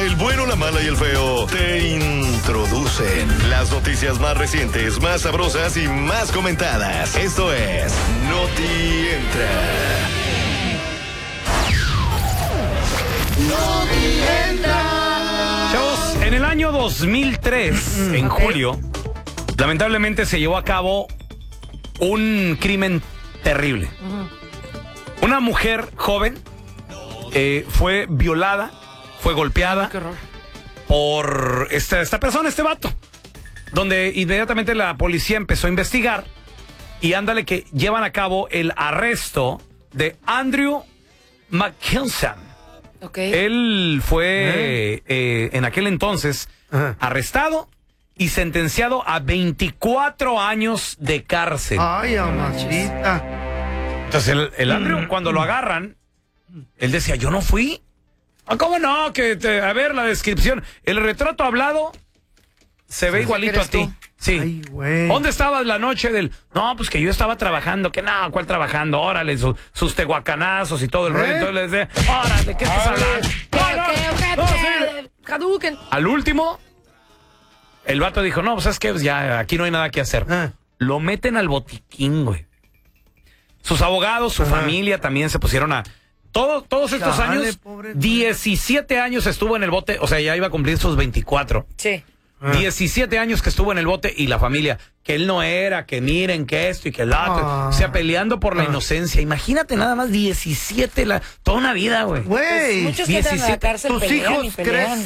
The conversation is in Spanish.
el bueno, la mala y el feo te introducen las noticias más recientes, más sabrosas y más comentadas. Esto es Noti Entra. Chavos, en el año 2003, en julio, lamentablemente se llevó a cabo un crimen terrible. Una mujer joven fue violada, fue golpeada por esta persona, este vato, donde inmediatamente la policía empezó a investigar y ándale que llevan a cabo el arresto de Andrew McKinson. Él fue en aquel entonces arrestado y sentenciado a 24 años de cárcel. Ay, amachita. Entonces el Andrew, cuando lo agarran, él decía, yo no fui. ¿Cómo no? A ver la descripción. El retrato hablado se ve igualito a ti. Sí. Ay, güey. ¿Dónde estabas la noche del...? No, pues que yo estaba trabajando. ¿Qué no? ¿Cuál trabajando? Órale, sus tehuacanazos y todo el rollo. Entonces les de... Órale, ¿qué estás hablando? Caduquen. Al último, el vato dijo, no, pues es que ya aquí no hay nada que hacer. Lo meten al botiquín, güey. Sus abogados, su familia también se pusieron a... Todos estos años, 17 años estuvo en el bote, o sea, ya iba a cumplir sus 24. Sí. 17 años que estuvo en el bote y la familia, que él no era, que miren, que esto y que el otro. O sea, peleando por la inocencia. Imagínate nada más 17, toda una vida, güey. Güey. Muchos que entran a la cárcel tus pelean hijos y pelean. crecen.